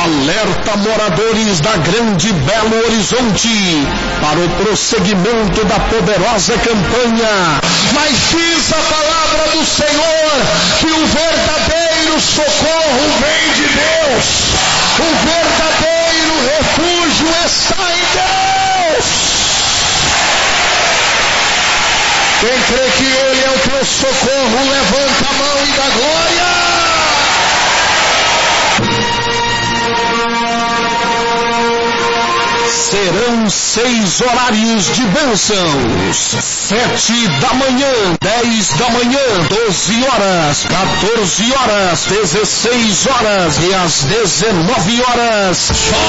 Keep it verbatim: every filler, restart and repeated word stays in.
Alerta moradores da Grande Belo Horizonte para o prosseguimento da poderosa campanha. Mas diz a palavra do Senhor que o verdadeiro socorro vem de Deus. O verdadeiro refúgio está em Deus. Quem crê que Ele é o teu socorro, levanta a mão e dá glória. Serão seis horários de bênçãos: sete da manhã, dez da manhã, doze horas, quatorze horas, dezesseis horas e às dezenove horas.